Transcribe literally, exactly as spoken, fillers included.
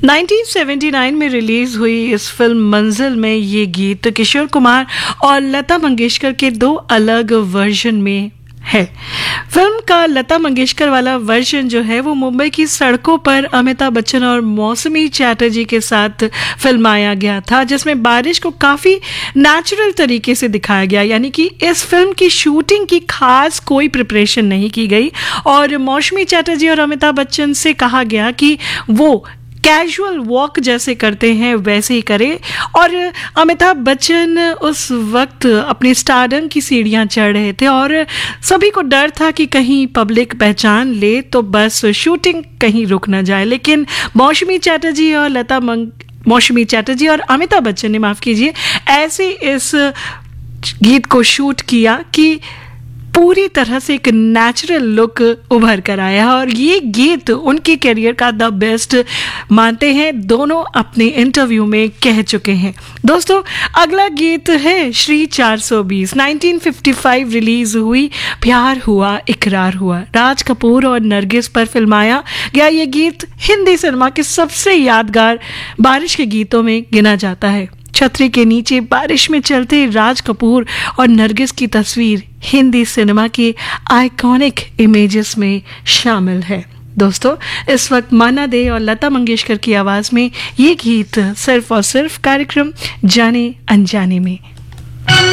Nineteen seventy nine में release हुई इस फिल्म मंजिल में ये गीत किशोर कुमार और लता मंगेशकर के दो अलग वर्जन में है। फिल्म का लता मंगेशकर वाला वर्जन जो है वो मुंबई की सड़कों पर अमिताभ बच्चन और मौसमी चैटर्जी के साथ फिल्माया गया था, जिसमें बारिश को काफी नेचुरल तरीके से दिखाया गया। यानी कि इस फिल्म की शूटिंग की खास कोई प्रिपरेशन नहीं की गई और मौसमी चैटर्जी और अमिताभ बच्चन से कहा गया कि वो कैजुअल वॉक जैसे करते हैं वैसे ही करें। और अमिताभ बच्चन उस वक्त अपने स्टारडम की सीढ़ियां चढ़ रहे थे और सभी को डर था कि कहीं पब्लिक पहचान ले तो बस शूटिंग कहीं रुक ना जाए। लेकिन मौसमी चैटर्जी और लता मंग मौसमी चैटर्जी और अमिताभ बच्चन ने, माफ कीजिए, ऐसे इस गीत को शूट किया कि पूरी तरह से एक नेचुरल लुक उभर कर आया और ये गीत उनके करियर का द बेस्ट मानते हैं, दोनों अपने इंटरव्यू में कह चुके हैं। दोस्तों, अगला गीत है श्री चार सौ बीस। नाइनटीन फिफ्टी फाइव रिलीज हुई प्यार हुआ इकरार हुआ। राज कपूर और नरगिस पर फिल्माया गया ये गीत हिंदी सिनेमा के सबसे यादगार बारिश के गीतों में गिना जाता है। छतरी के नीचे बारिश में चलते राज कपूर और नरगिस की तस्वीर हिंदी सिनेमा के आइकॉनिक इमेजेस में शामिल है। दोस्तों, इस वक्त माना दे और लता मंगेशकर की आवाज में ये गीत सिर्फ और सिर्फ कार्यक्रम जाने अनजाने में।